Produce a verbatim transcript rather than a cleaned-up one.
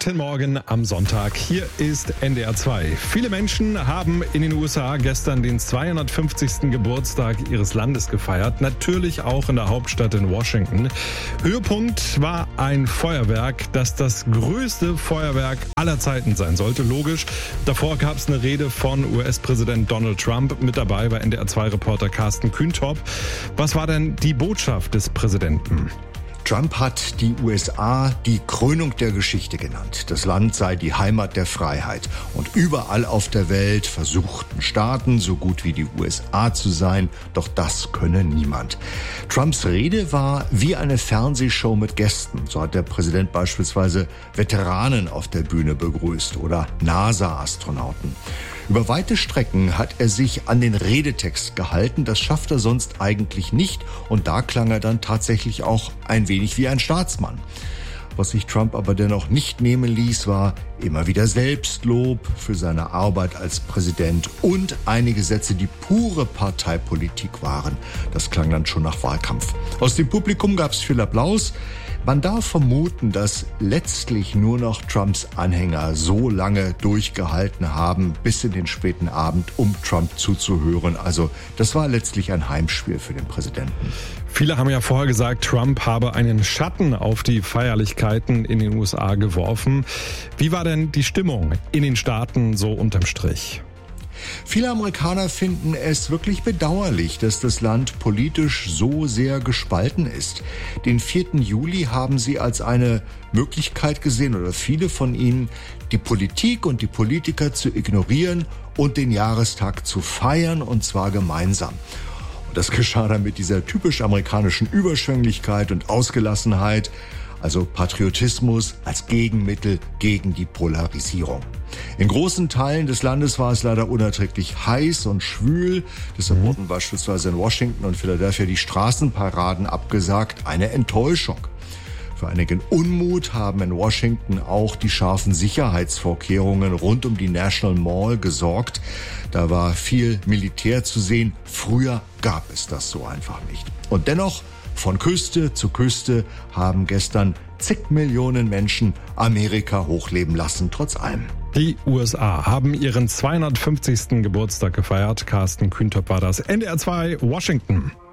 Guten Morgen am Sonntag. Hier ist N D R zwei. Viele Menschen haben in den U S A gestern den zweihundertfünfzigsten Geburtstag ihres Landes gefeiert. Natürlich auch in der Hauptstadt in Washington. Höhepunkt war ein Feuerwerk, das das größte Feuerwerk aller Zeiten sein sollte. Logisch. Davor gab es eine Rede von U S-Präsident Donald Trump. Mit dabei war N D R zwei-Reporter Carsten Kühntop. Was war denn die Botschaft des Präsidenten? Trump hat die U S A die Krönung der Geschichte genannt. Das Land sei die Heimat der Freiheit. Und überall auf der Welt versuchten Staaten so gut wie die U S A zu sein. Doch das könne niemand. Trumps Rede war wie eine Fernsehshow mit Gästen. So hat der Präsident beispielsweise Veteranen auf der Bühne begrüßt oder NASA-Astronauten. Über weite Strecken hat er sich an den Redetext gehalten. Das schafft er sonst eigentlich nicht. Und da klang er dann tatsächlich auch ein wenig wie ein Staatsmann. Was sich Trump aber dennoch nicht nehmen ließ, war immer wieder Selbstlob für seine Arbeit als Präsident und einige Sätze, die pure Parteipolitik waren. Das klang dann schon nach Wahlkampf. Aus dem Publikum gab es viel Applaus. Man darf vermuten, dass letztlich nur noch Trumps Anhänger so lange durchgehalten haben, bis in den späten Abend, um Trump zuzuhören. Also das war letztlich ein Heimspiel für den Präsidenten. Viele haben ja vorher gesagt, Trump habe einen Schatten auf die Feierlichkeiten in den U S A geworfen. Wie war denn die Stimmung in den Staaten so unterm Strich? Viele Amerikaner finden es wirklich bedauerlich, dass das Land politisch so sehr gespalten ist. Den vierten Juli haben sie als eine Möglichkeit gesehen, oder viele von ihnen, die Politik und die Politiker zu ignorieren und den Jahrestag zu feiern, und zwar gemeinsam. Und das geschah dann mit dieser typisch amerikanischen Überschwänglichkeit und Ausgelassenheit, also Patriotismus als Gegenmittel gegen die Polarisierung. In großen Teilen des Landes war es leider unerträglich heiß und schwül. Deshalb mhm. wurden beispielsweise in Washington und Philadelphia die Straßenparaden abgesagt. Eine Enttäuschung. Für einigen Unmut haben in Washington auch die scharfen Sicherheitsvorkehrungen rund um die National Mall gesorgt. Da war viel Militär zu sehen. Früher gab es das so einfach nicht. Und dennoch, von Küste zu Küste haben gestern zig Millionen Menschen Amerika hochleben lassen, trotz allem. Die U S A haben ihren zweihundertfünfzigsten Geburtstag gefeiert. Carsten Kühntop war das. N D R zwei, Washington.